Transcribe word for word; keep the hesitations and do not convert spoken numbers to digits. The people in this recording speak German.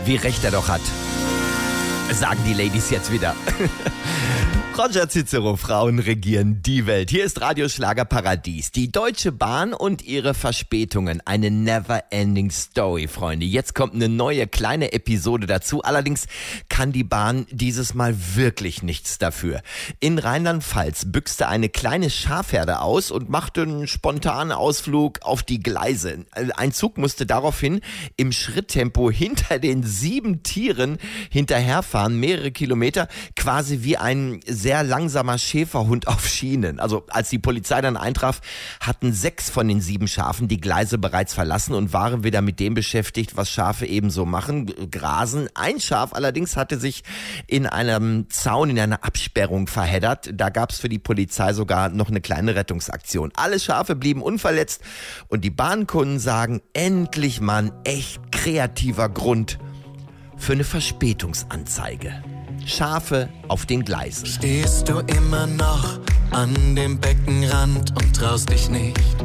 Wie recht er doch hat. Sagen die Ladies jetzt wieder. Roger Cicero, Frauen regieren die Welt. Hier ist Radioschlager Paradies. Die Deutsche Bahn und ihre Verspätungen. Eine never-ending Story, Freunde. Jetzt kommt eine neue kleine Episode dazu. Allerdings kann die Bahn dieses Mal wirklich nichts dafür. In Rheinland-Pfalz büchste eine kleine Schafherde aus und machte einen spontanen Ausflug auf die Gleise. Ein Zug musste daraufhin im Schritttempo hinter den sieben Tieren hinterherfahren, mehrere Kilometer, quasi wie ein sehr langsamer Schäferhund auf Schienen. Also als die Polizei dann eintraf, hatten sechs von den sieben Schafen die Gleise bereits verlassen und waren wieder mit dem beschäftigt, was Schafe eben so machen, grasen. Ein Schaf allerdings hatte sich in einem Zaun, in einer Absperrung verheddert. Da gab es für die Polizei sogar noch eine kleine Rettungsaktion. Alle Schafe blieben unverletzt und die Bahnkunden sagen, endlich mal ein echt kreativer Grund für eine Verspätungsanzeige. Schafe auf den Gleisen. Stehst du immer noch an dem Beckenrand und traust dich nicht